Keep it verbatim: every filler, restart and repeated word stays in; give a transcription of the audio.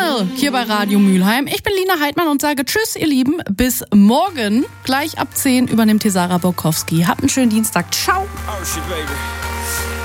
Himmel hier bei Radio Mülheim. Ich bin Lina Heidmann und sage Tschüss, ihr Lieben. Bis morgen. Gleich ab zehn übernimmt Sarah Bokowski. Habt einen schönen Dienstag. Ciao. Oh shit, baby.